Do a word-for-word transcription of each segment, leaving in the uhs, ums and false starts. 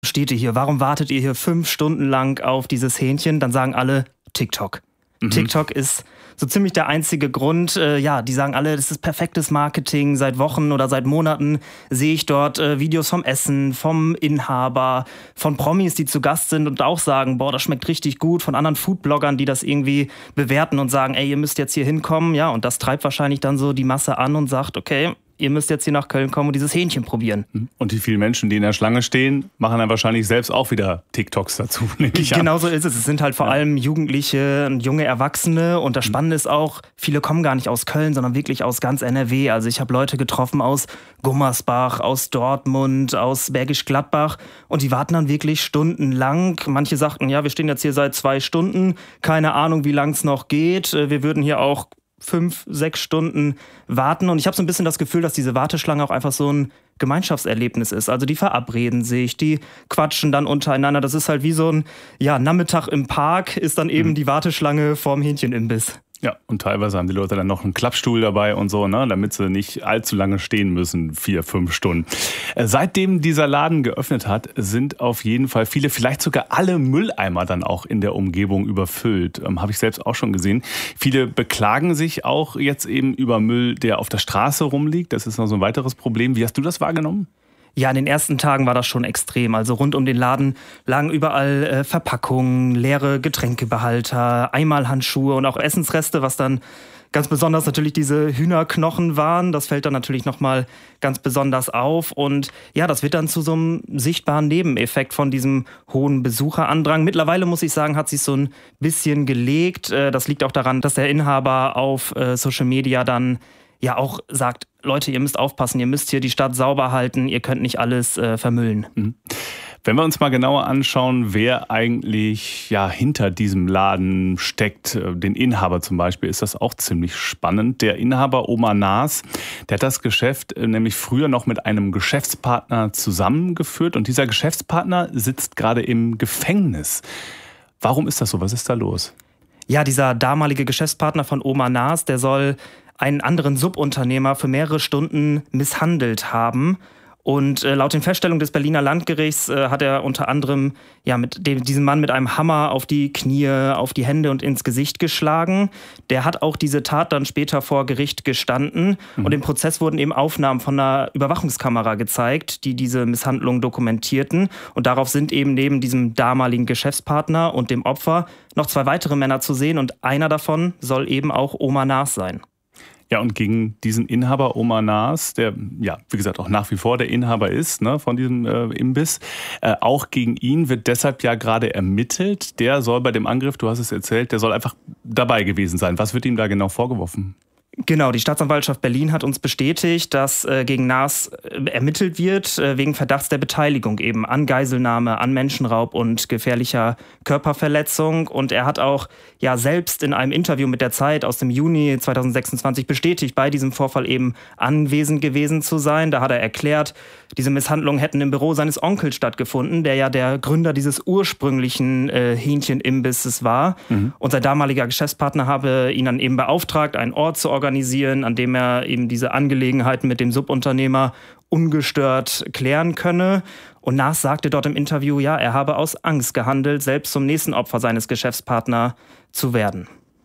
steht ihr hier? Warum wartet ihr hier fünf Stunden lang auf dieses Hähnchen? Dann sagen alle TikTok. Mhm. TikTok ist so ziemlich der einzige Grund. Äh, ja, die sagen alle, das ist perfektes Marketing. Seit Wochen oder seit Monaten sehe ich dort äh, Videos vom Essen, vom Inhaber, von Promis, die zu Gast sind und auch sagen, boah, das schmeckt richtig gut. Von anderen Foodbloggern, die das irgendwie bewerten und sagen, ey, ihr müsst jetzt hier hinkommen. Ja, und das treibt wahrscheinlich dann so die Masse an und sagt, okay, ihr müsst jetzt hier nach Köln kommen und dieses Hähnchen probieren. Und die vielen Menschen, die in der Schlange stehen, machen dann wahrscheinlich selbst auch wieder TikToks dazu. Genau so ist es. Es sind halt vor ja. allem Jugendliche und junge Erwachsene. Und das Spannende ist auch, viele kommen gar nicht aus Köln, sondern wirklich aus ganz N R W. Also ich habe Leute getroffen aus Gummersbach, aus Dortmund, aus Bergisch Gladbach. Und die warten dann wirklich stundenlang. Manche sagten, ja, wir stehen jetzt hier seit zwei Stunden. Keine Ahnung, wie lang es noch geht. Wir würden hier auch fünf, sechs Stunden warten. Und ich habe so ein bisschen das Gefühl, dass diese Warteschlange auch einfach so ein Gemeinschaftserlebnis ist. Also die verabreden sich, die quatschen dann untereinander. Das ist halt wie so ein ja, Nachmittag im Park, ist dann eben mhm. die Warteschlange vorm Hähnchenimbiss. Ja, und teilweise haben die Leute dann noch einen Klappstuhl dabei und so, ne, damit sie nicht allzu lange stehen müssen, vier, fünf Stunden. Seitdem dieser Laden geöffnet hat, sind auf jeden Fall viele, vielleicht sogar alle Mülleimer dann auch in der Umgebung überfüllt. Ähm, habe ich selbst auch schon gesehen. Viele beklagen sich auch jetzt eben über Müll, der auf der Straße rumliegt. Das ist noch so ein weiteres Problem. Wie hast du das wahrgenommen? Ja, in den ersten Tagen war das schon extrem. Also rund um den Laden lagen überall äh, Verpackungen, leere Getränkebehalter, Einmalhandschuhe und auch Essensreste, was dann ganz besonders natürlich diese Hühnerknochen waren. Das fällt dann natürlich nochmal ganz besonders auf. Und ja, das wird dann zu so einem sichtbaren Nebeneffekt von diesem hohen Besucherandrang. Mittlerweile, muss ich sagen, hat sich so ein bisschen gelegt. Das liegt auch daran, dass der Inhaber auf äh, Social Media dann ja auch sagt, Leute, ihr müsst aufpassen, ihr müsst hier die Stadt sauber halten, ihr könnt nicht alles äh, vermüllen. Mhm. Wenn wir uns mal genauer anschauen, wer eigentlich ja hinter diesem Laden steckt, den Inhaber zum Beispiel, ist das auch ziemlich spannend. Der Inhaber Omar Naas, der hat das Geschäft nämlich früher noch mit einem Geschäftspartner zusammengeführt und dieser Geschäftspartner sitzt gerade im Gefängnis. Warum ist das so? Was ist da los? Ja, dieser damalige Geschäftspartner von Omar Naas, der soll einen anderen Subunternehmer für mehrere Stunden misshandelt haben. Und äh, laut den Feststellungen des Berliner Landgerichts äh, hat er unter anderem ja, mit dem, diesem Mann mit einem Hammer auf die Knie, auf die Hände und ins Gesicht geschlagen. Der hat auch diese Tat dann später vor Gericht gestanden. Mhm. Und im Prozess wurden eben Aufnahmen von einer Überwachungskamera gezeigt, die diese Misshandlung dokumentierten. Und darauf sind eben neben diesem damaligen Geschäftspartner und dem Opfer noch zwei weitere Männer zu sehen. Und einer davon soll eben auch Omar Naas sein. Ja, und gegen diesen Inhaber Omar Naas, der ja, wie gesagt, auch nach wie vor der Inhaber ist, ne, von diesem äh, Imbiss, äh, auch gegen ihn wird deshalb ja gerade ermittelt. Der soll bei dem Angriff, du hast es erzählt, der soll einfach dabei gewesen sein. Was wird ihm da genau vorgeworfen? Genau, die Staatsanwaltschaft Berlin hat uns bestätigt, dass äh, gegen Naas äh, ermittelt wird, äh, wegen Verdachts der Beteiligung eben an Geiselnahme, an Menschenraub und gefährlicher Körperverletzung. Und er hat auch ja selbst in einem Interview mit der Zeit aus dem Juni zweitausendsechsundzwanzig bestätigt, bei diesem Vorfall eben anwesend gewesen zu sein. Da hat er erklärt, diese Misshandlungen hätten im Büro seines Onkels stattgefunden, der ja der Gründer dieses ursprünglichen äh, Hähnchenimbisses war. Mhm. Und sein damaliger Geschäftspartner habe ihn dann eben beauftragt, einen Ort zu organisieren, an dem er eben diese Angelegenheiten mit dem Subunternehmer ungestört klären könne. Und Naas sagte dort im Interview, ja, er habe aus Angst gehandelt, selbst zum nächsten Opfer seines Geschäftspartners zu werden.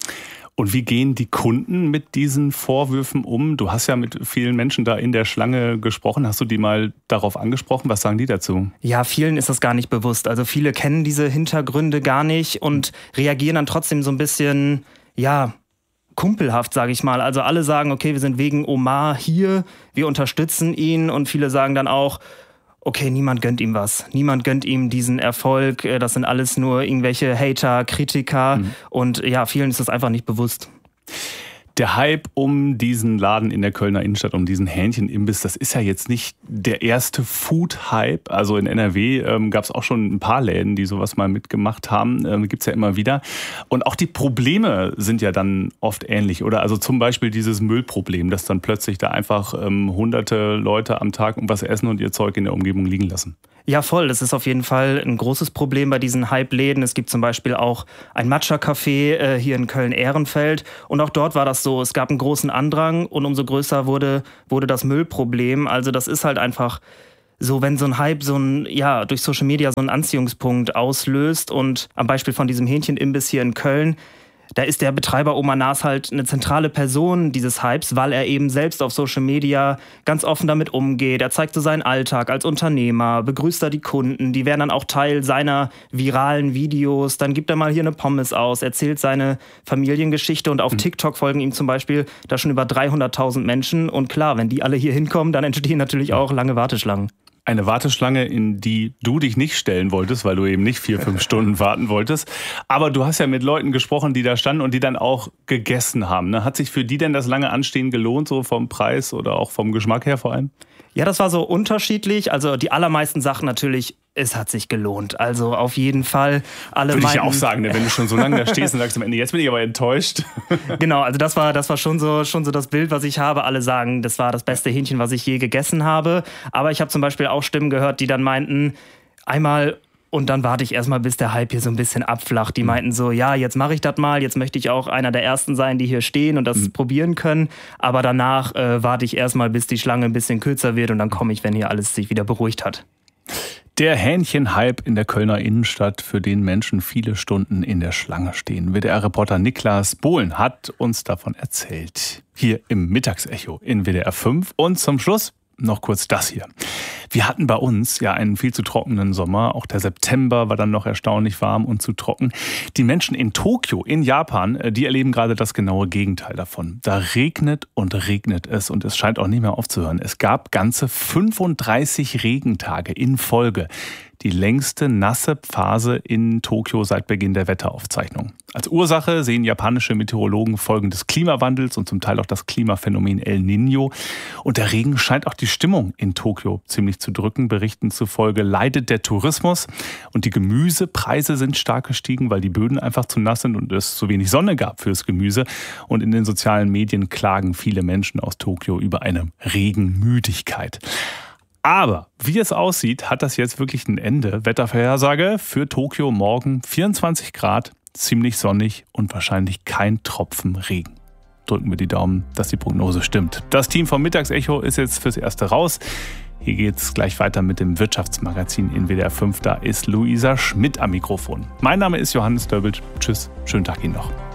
Und wie gehen die Kunden mit diesen Vorwürfen um? Du hast ja mit vielen Menschen da in der Schlange gesprochen. Hast du die mal darauf angesprochen? Was sagen die dazu? Ja, vielen ist das gar nicht bewusst. Also viele kennen diese Hintergründe gar nicht und reagieren dann trotzdem so ein bisschen, ja, kumpelhaft, sage ich mal. Also alle sagen, okay, wir sind wegen Omar hier, wir unterstützen ihn. Und viele sagen dann auch, okay, niemand gönnt ihm was. Niemand gönnt ihm diesen Erfolg. Das sind alles nur irgendwelche Hater, Kritiker. Mhm. Und ja, vielen ist das einfach nicht bewusst. Der Hype um diesen Laden in der Kölner Innenstadt, um diesen Hähnchenimbiss, das ist ja jetzt nicht der erste Food-Hype. Also in N R W ähm, gab es auch schon ein paar Läden, die sowas mal mitgemacht haben. Ähm, gibt's ja immer wieder. Und auch die Probleme sind ja dann oft ähnlich, oder? Also zum Beispiel dieses Müllproblem, dass dann plötzlich da einfach ähm, hunderte Leute am Tag irgendwas essen und ihr Zeug in der Umgebung liegen lassen. Ja, voll. Das ist auf jeden Fall ein großes Problem bei diesen Hype-Läden. Es gibt zum Beispiel auch ein Matcha-Café äh, hier in Köln-Ehrenfeld. Und auch dort war das so. Es gab einen großen Andrang und umso größer wurde, wurde das Müllproblem. Also das ist halt einfach so, wenn so ein Hype so ein, ja, durch Social Media so einen Anziehungspunkt auslöst und am Beispiel von diesem Hähnchenimbiss hier in Köln, da ist der Betreiber Omar Nas halt eine zentrale Person dieses Hypes, weil er eben selbst auf Social Media ganz offen damit umgeht. Er zeigt so seinen Alltag als Unternehmer, begrüßt da die Kunden, die werden dann auch Teil seiner viralen Videos. Dann gibt er mal hier eine Pommes aus, erzählt seine Familiengeschichte und auf mhm. TikTok folgen ihm zum Beispiel da schon über dreihunderttausend Menschen. Und klar, wenn die alle hier hinkommen, dann entstehen natürlich auch lange Warteschlangen. Eine Warteschlange, in die du dich nicht stellen wolltest, weil du eben nicht vier, fünf Stunden warten wolltest. Aber du hast ja mit Leuten gesprochen, die da standen und die dann auch gegessen haben. Ne? Hat sich für die denn das lange Anstehen gelohnt, so vom Preis oder auch vom Geschmack her vor allem? Ja, das war so unterschiedlich. Also die allermeisten Sachen natürlich, es hat sich gelohnt. Also auf jeden Fall. Alle Würde meinten, ich ja auch sagen, ne? Wenn du schon so lange da stehst und sagst am Ende, jetzt bin ich aber enttäuscht. Genau, also das war, das war schon so, schon so das Bild, was ich habe. Alle sagen, das war das beste Hähnchen, was ich je gegessen habe. Aber ich habe zum Beispiel auch Stimmen gehört, die dann meinten, einmal und dann warte ich erstmal, bis der Hype hier so ein bisschen abflacht. Die meinten so, ja, jetzt mache ich das mal, jetzt möchte ich auch einer der Ersten sein, die hier stehen und das mhm. probieren können. Aber danach äh, warte ich erstmal, bis die Schlange ein bisschen kürzer wird und dann komme ich, wenn hier alles sich wieder beruhigt hat. Der Hähnchenhype in der Kölner Innenstadt, für den Menschen viele Stunden in der Schlange stehen. W D R-Reporter Niklas Bohlen hat uns davon erzählt. Hier im Mittagsecho in W D R fünf. Und zum Schluss noch kurz das hier. Wir hatten bei uns ja einen viel zu trockenen Sommer. Auch der September war dann noch erstaunlich warm und zu trocken. Die Menschen in Tokio, in Japan, die erleben gerade das genaue Gegenteil davon. Da regnet und regnet es und es scheint auch nicht mehr aufzuhören. Es gab ganze fünfunddreißig Regentage in Folge. Die längste nasse Phase in Tokio seit Beginn der Wetteraufzeichnung. Als Ursache sehen japanische Meteorologen Folgen des Klimawandels und zum Teil auch das Klimaphänomen El Niño. Und der Regen scheint auch die Stimmung in Tokio ziemlich zu drücken. Berichten zufolge leidet der Tourismus und die Gemüsepreise sind stark gestiegen, weil die Böden einfach zu nass sind und es zu wenig Sonne gab fürs Gemüse. Und in den sozialen Medien klagen viele Menschen aus Tokio über eine Regenmüdigkeit. Aber wie es aussieht, hat das jetzt wirklich ein Ende. Wettervorhersage für Tokio morgen vierundzwanzig Grad, ziemlich sonnig und wahrscheinlich kein Tropfen Regen. Drücken wir die Daumen, dass die Prognose stimmt. Das Team vom Mittagsecho ist jetzt fürs Erste raus. Hier geht's gleich weiter mit dem Wirtschaftsmagazin in W D R fünf. Da ist Luisa Schmidt am Mikrofon. Mein Name ist Johannes Dörbelt. Tschüss, schönen Tag Ihnen noch.